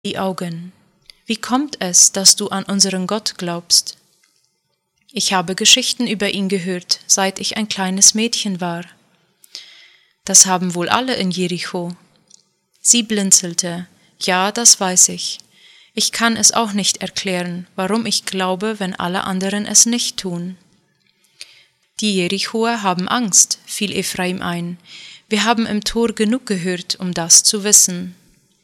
die Augen. Wie kommt es, dass du an unseren Gott glaubst? Ich habe Geschichten über ihn gehört, seit ich ein kleines Mädchen war. Das haben wohl alle in Jericho. Sie blinzelte. Ja, das weiß ich. Ich kann es auch nicht erklären, warum ich glaube, wenn alle anderen es nicht tun. Die Jerichoer haben Angst, fiel Ephraim ein. Wir haben im Tor genug gehört, um das zu wissen.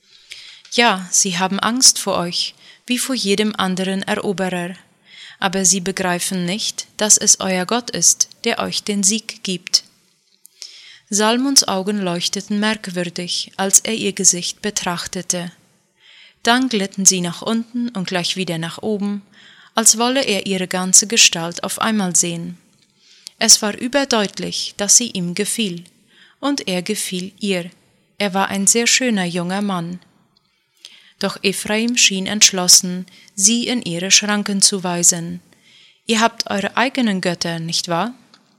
Ja, sie haben Angst vor euch, wie vor jedem anderen Eroberer. Aber sie begreifen nicht, dass es euer Gott ist, der euch den Sieg gibt. Salmons Augen leuchteten merkwürdig, als er ihr Gesicht betrachtete. Dann glitten sie nach unten und gleich wieder nach oben, als wolle er ihre ganze Gestalt auf einmal sehen. Es war überdeutlich, dass sie ihm gefiel, und er gefiel ihr. Er war ein sehr schöner junger Mann. Doch Ephraim schien entschlossen, sie in ihre Schranken zu weisen. Ihr habt eure eigenen Götter, nicht wahr?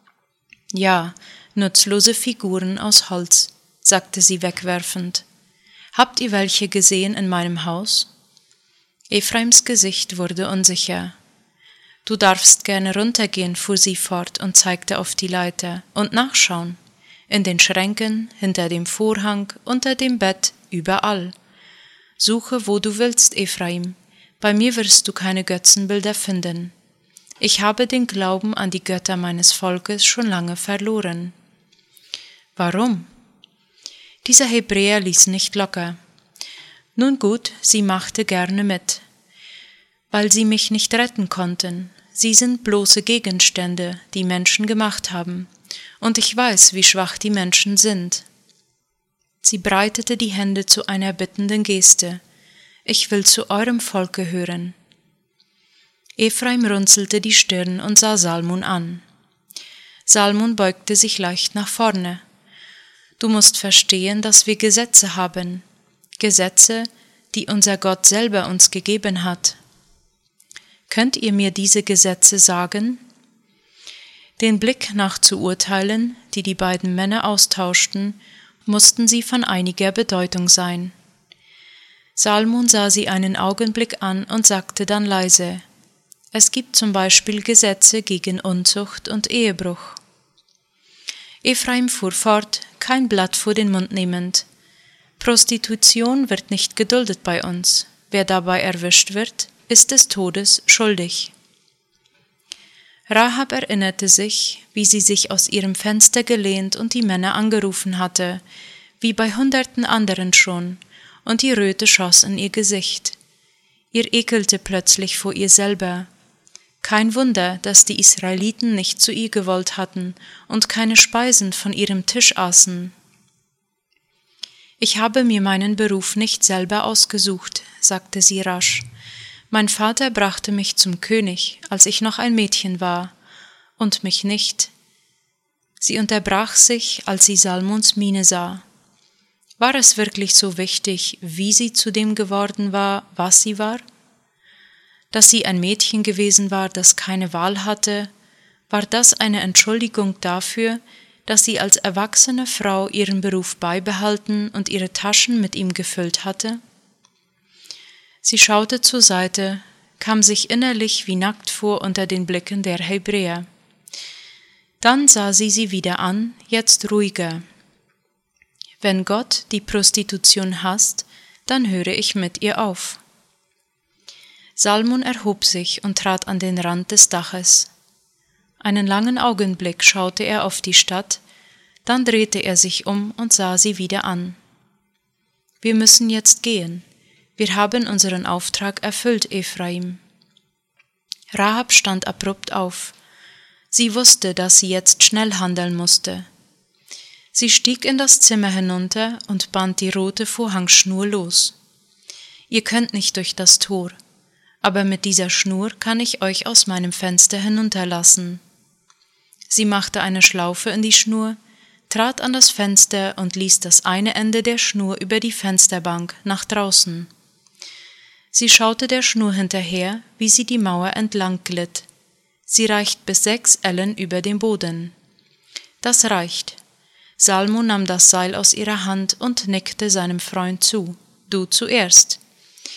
Ja, nutzlose Figuren aus Holz, sagte sie wegwerfend. Habt ihr welche gesehen in meinem Haus? Ephraims Gesicht wurde unsicher. Du darfst gerne runtergehen, fuhr sie fort und zeigte auf die Leiter, und nachschauen. In den Schränken, hinter dem Vorhang, unter dem Bett, überall. Suche, wo du willst, Ephraim. Bei mir wirst du keine Götzenbilder finden. Ich habe den Glauben an die Götter meines Volkes schon lange verloren. Warum? Dieser Hebräer ließ nicht locker. Nun gut, sie machte gerne mit. Weil sie mich nicht retten konnten. Sie sind bloße Gegenstände, die Menschen gemacht haben. Und ich weiß, wie schwach die Menschen sind. Sie breitete die Hände zu einer bittenden Geste. Ich will zu eurem Volk gehören. Ephraim runzelte die Stirn und sah Salmon an. Salmon beugte sich leicht nach vorne. Du musst verstehen, dass wir Gesetze haben. Gesetze, die unser Gott selber uns gegeben hat. Könnt ihr mir diese Gesetze sagen? Den Blick nach zu urteilen, die die beiden Männer austauschten, mussten sie von einiger Bedeutung sein. Salmon sah sie einen Augenblick an und sagte dann leise, es gibt zum Beispiel Gesetze gegen Unzucht und Ehebruch. Ephraim fuhr fort, kein Blatt vor den Mund nehmend. Prostitution wird nicht geduldet bei uns. Wer dabei erwischt wird, ist des Todes schuldig. Rahab erinnerte sich, wie sie sich aus ihrem Fenster gelehnt und die Männer angerufen hatte, wie bei hunderten anderen schon, und die Röte schoss in ihr Gesicht. Ihr ekelte plötzlich vor ihr selber. Kein Wunder, dass die Israeliten nicht zu ihr gewollt hatten und keine Speisen von ihrem Tisch aßen. Ich habe mir meinen Beruf nicht selber ausgesucht, sagte sie rasch. Mein Vater brachte mich zum König, als ich noch ein Mädchen war, und mich nicht. Sie unterbrach sich, als sie Salmons Miene sah. War es wirklich so wichtig, wie sie zu dem geworden war, was sie war? Dass sie ein Mädchen gewesen war, das keine Wahl hatte, war das eine Entschuldigung dafür, dass sie als erwachsene Frau ihren Beruf beibehalten und ihre Taschen mit ihm gefüllt hatte? Sie schaute zur Seite, kam sich innerlich wie nackt vor unter den Blicken der Hebräer. Dann sah sie wieder an, jetzt ruhiger. Wenn Gott die Prostitution hasst, dann höre ich mit ihr auf. Salmon erhob sich und trat an den Rand des Daches. Einen langen Augenblick schaute er auf die Stadt, dann drehte er sich um und sah sie wieder an. Wir müssen jetzt gehen. Wir haben unseren Auftrag erfüllt, Ephraim. Rahab stand abrupt auf. Sie wusste, dass sie jetzt schnell handeln musste. Sie stieg in das Zimmer hinunter und band die rote Vorhangschnur los. Ihr könnt nicht durch das Tor, aber mit dieser Schnur kann ich euch aus meinem Fenster hinunterlassen. Sie machte eine Schlaufe in die Schnur, trat an das Fenster und ließ das eine Ende der Schnur über die Fensterbank nach draußen. Sie schaute der Schnur hinterher, wie sie die Mauer entlang glitt. Sie reicht bis 6 Ellen über dem Boden. Das reicht. Salmon nahm das Seil aus ihrer Hand und nickte seinem Freund zu. Du zuerst.